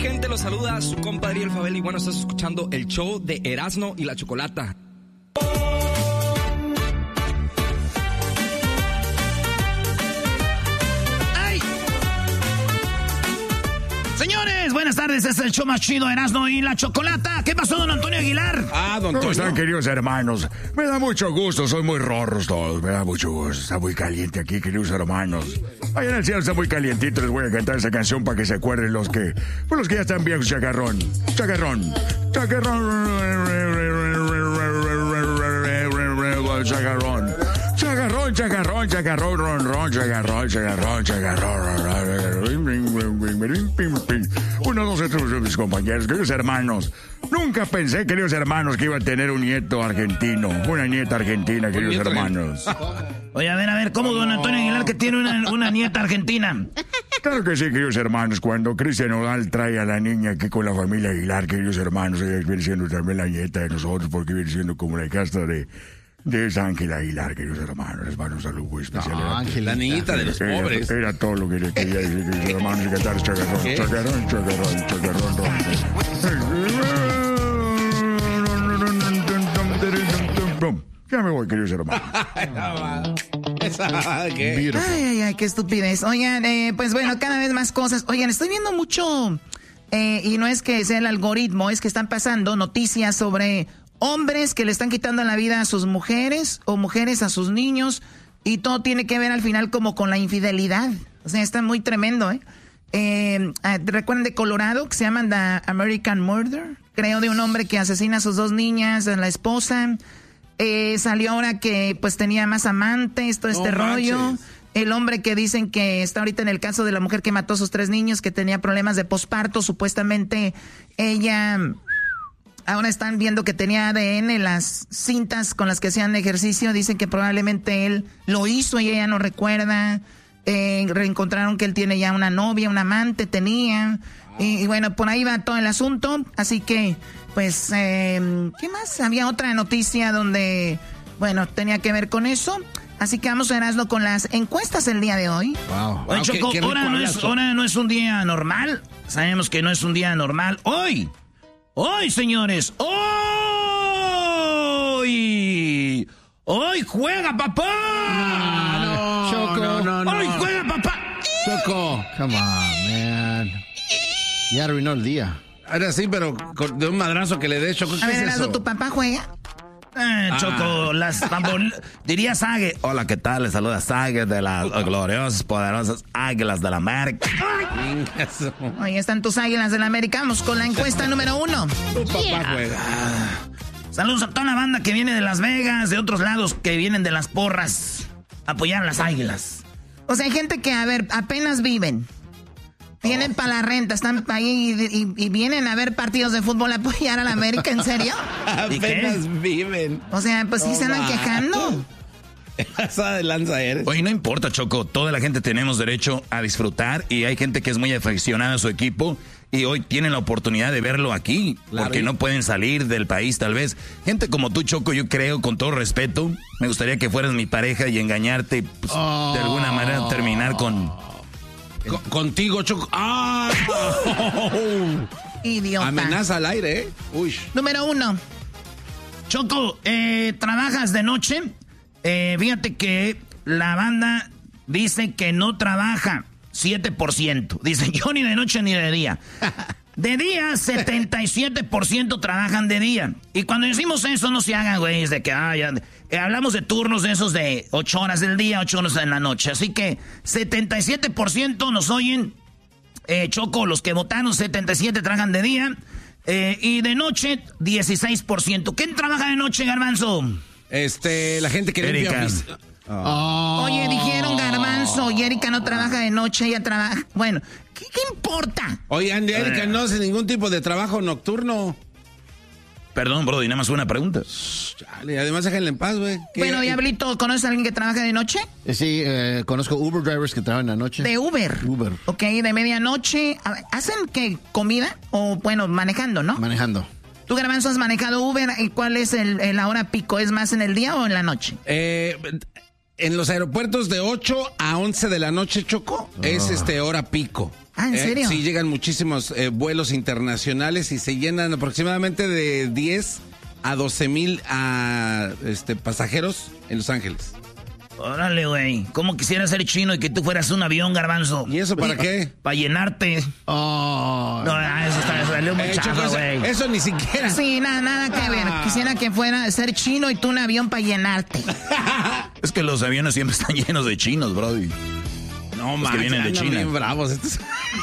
gente? Los saluda su compadre El Fabel y bueno, estás escuchando el show de Erasmo y la Chocolata. Señores, buenas tardes, este es el show más chido, Erasmo y la Chocolata. ¿Qué pasó, don Antonio Aguilar? Don Antonio. ¿Cómo están, queridos hermanos? Me da mucho gusto, soy muy rorros todos, me da mucho gusto. Está muy caliente aquí, queridos hermanos. Allá en el cielo está muy calientito, les voy a cantar esa canción para que se acuerden los que ya están viejos, chacarrón. Chacarrón. Chacarrón. Chacarrón. Chacarrón, chacarrón, chacarrón, ron, ron, chacarrón, chacarrón, chacarrón. 1, 2, 3, mis compañeros, queridos hermanos. Nunca pensé, queridos hermanos, que iba a tener un nieto argentino. Una nieta argentina, queridos hermanos. Oye, a ver, ¿cómo don Antonio Aguilar que tiene una nieta argentina? Claro que sí, queridos hermanos. Cuando Cristian Nodal trae a la niña aquí con la familia Aguilar, queridos hermanos, ella viene siendo también la nieta de nosotros, porque viene siendo como la casta de esa Ángela Aguilar, queridos hermanos. Les mando un saludo muy especial. Ángela, la niñita de los pobres. Era todo lo que le quería decir, queridos hermanos, y cantar chacarrón, chacarrón, chacarrón, chacarrón, ron. Ya me voy, queridos hermanos. Ay, qué estupidez. Oigan, pues bueno, cada vez más cosas. Oigan, estoy viendo mucho, y no es que sea el algoritmo, es que están pasando noticias sobre hombres que le están quitando la vida a sus mujeres o mujeres a sus niños y todo tiene que ver al final como con la infidelidad. O sea, está muy tremendo, ¿recuerdan de Colorado que se llaman The American Murder? Creo de un hombre que asesina a sus 2 niñas, a la esposa. Salió ahora que pues tenía más amantes, todo este rollo. El hombre que dicen que está ahorita en el caso de la mujer que mató a sus 3 niños, que tenía problemas de posparto, supuestamente ella... Ahora están viendo que tenía ADN en las cintas con las que hacían ejercicio. Dicen que probablemente él lo hizo y ella no recuerda. Reencontraron que él tiene ya una novia, un amante, tenía. Y bueno, por ahí va todo el asunto. Así que, pues, ¿qué más? Había otra noticia donde, bueno, tenía que ver con eso. Así que vamos a Erasmo con las encuestas el día de hoy. Wow. Oye, Choco, ahora no es un día normal. Sabemos que no es un día normal. Hoy, señores, hoy juega papá. Choco, no. Hoy juega papá. Choco, come on, man. Ya arruinó el día. Ahora sí, pero de un madrazo que le dé, Choco, ¿qué a ver, es Erasmo, eso? ¿tu papá juega? Choco, diría Sague. Hola, ¿qué tal? Les saluda Sague de las gloriosas, poderosas Águilas de la América. Ahí están tus Águilas de la América. Vamos con la encuesta número 1. Tu papá juega. Saludos a toda la banda que viene de Las Vegas, de otros lados que vienen de las porras, a apoyar a las Águilas. O sea, hay gente que, a ver, apenas viven. Vienen para la renta, están ahí y vienen a ver partidos de fútbol a apoyar a la América, ¿en serio? Apenas viven. O sea, pues sí se andan quejando. Esa de lanza eres. Oye, no importa, Choco, toda la gente tenemos derecho a disfrutar y hay gente que es muy aficionada a su equipo y hoy tienen la oportunidad de verlo aquí, claro, porque no pueden salir del país tal vez. Gente como tú, Choco, yo creo, con todo respeto, me gustaría que fueras mi pareja y engañarte, pues, de alguna manera terminar contigo, Choco. ¡Ah! Idiota. Amenaza al aire, ¿eh? Uy. Número 1. Choco, ¿trabajas de noche? Fíjate que la banda dice que no trabaja 7%. Dice, yo ni de noche ni de día. De día, 77% trabajan de día. Y cuando decimos eso, no se hagan, güey, de que, hablamos de turnos de esos de 8 horas del día, 8 horas en la noche. Así que 77% nos oyen. Choco, los que votaron, 77 trabajan de día. Y de noche, 16%. ¿Quién trabaja de noche, Garbanzo? La gente que limpia. Oye, dijeron Garbanzo y Erika no trabaja de noche, ella trabaja. Bueno, ¿qué importa? Oye, Andy, Erika no hace ningún tipo de trabajo nocturno. Perdón, bro, y nada más una pregunta. Chale, además déjenla en paz, güey. Bueno, Diablito, ¿conoces a alguien que trabaja de noche? Sí, conozco Uber drivers que trabajan de noche. De Uber. Uber. Ok, de medianoche. ¿Hacen qué? ¿Comida? O, bueno, manejando, ¿no? Manejando. ¿Tú, Garbanzo, has manejado Uber? ¿Y cuál es la hora pico? ¿Es más en el día o en la noche? En los aeropuertos de 8 a 11 de la noche, Choco, es hora pico. Ah, ¿en serio? Sí, llegan muchísimos vuelos internacionales y se llenan aproximadamente de 10 a 12,000 pasajeros en Los Ángeles. Órale, güey. ¿Cómo quisiera ser chino y que tú fueras un avión, Garbanzo? ¿Y eso para qué? Para llenarte. Oh. No, eso salió muy chafa, güey. Eso ni siquiera. Sí, nada que ver. Quisiera que fuera ser chino y tú un avión para llenarte. Es que los aviones siempre están llenos de chinos, brody. No, que vienen de China. Bien bravos estos.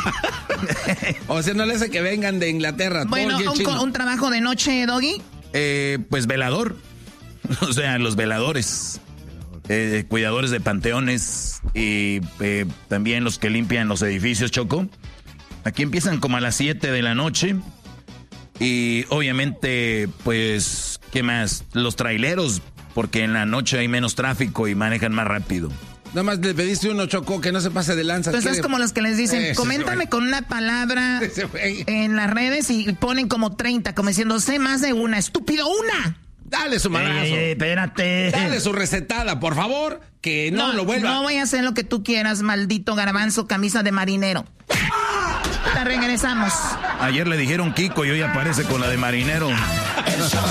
O sea, no le hace que vengan de Inglaterra. Bueno, un trabajo de noche, Doggy. Pues velador. O sea, los veladores. Cuidadores de panteones y también los que limpian los edificios, Choco. Aquí empiezan como a las 7 de la noche y obviamente, pues, ¿qué más? Los traileros, porque en la noche hay menos tráfico y manejan más rápido. Nada más le pediste uno, Choco, que no se pase de lanza. Pues es como los que les dicen, coméntame con una palabra en las redes y ponen como 30, como diciendo, sé más de una, estúpido, una. Dale su madrazo. Espérate. Dale su recetada, por favor, que no lo vuelva. No voy a hacer lo que tú quieras, maldito Garbanzo, camisa de marinero. Te regresamos. Ayer le dijeron Kiko y hoy aparece con la de marinero.